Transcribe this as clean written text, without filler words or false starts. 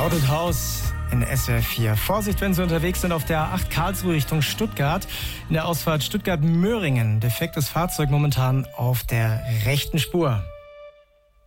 Crowded House in SWR 4. Vorsicht, wenn Sie unterwegs sind auf der A8 Karlsruhe Richtung Stuttgart. In der Ausfahrt Stuttgart-Möhringen. Defektes Fahrzeug momentan auf der rechten Spur.